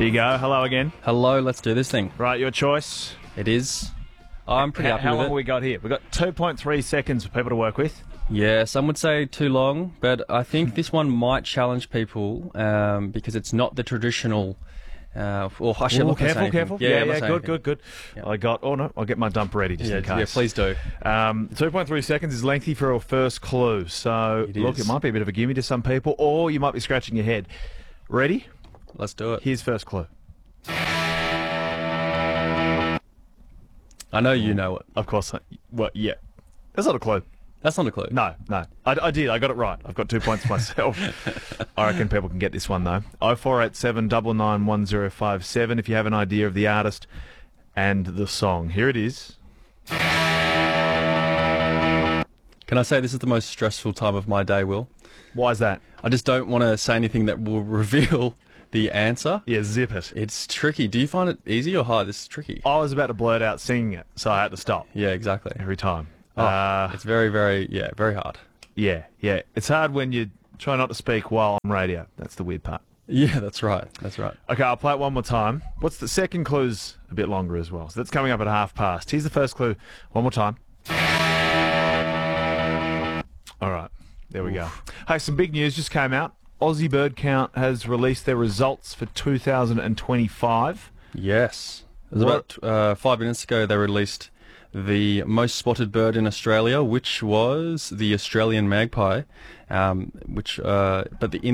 Here you go. Hello again. Hello, let's do this thing. Right, your choice. It is. I'm pretty happy How with long it. have we got here? We've got 2.3 seconds for people to work with. Yeah, some would say too long, but I think this one might challenge people because it's not the traditional. Or I should look at Careful, anything. careful. Yeah, Good. Yeah. I'll get my dump ready just in case. Yeah, please do. 2.3 seconds is lengthy for a first clue. So, look, it might be a bit of a gimme to some people, or you might be scratching your head. Ready? Let's do it. Here's first clue. I know you know it. Of course. Well, yeah. That's not a clue. That's not a clue. No. I did. I got it right. I've got 2 points myself. I reckon people can get this one, though. 0487 99 1057 if you have an idea of the artist and the song. Here it is. Can I say this is the most stressful time of my day, Will? Why is that? I just don't want to say anything that will reveal the answer. Yeah, zip it. It's tricky. Do you find it easy or hard? This is tricky. I was about to blurt out singing it, so I had to stop Yeah, exactly. every time. It's very, very hard. Yeah. It's hard when you try not to speak while on radio. That's the weird part. Yeah, that's right. Okay, I'll play it one more time. What's the second clue's a bit longer as well, so that's coming up at past. Here's the first clue one more time. All right, there we go. Hey, some big news just came out. Aussie Bird Count has released their results for 2025. Yes. It was about 5 minutes ago they released the most spotted bird in Australia, which was the Australian magpie, but the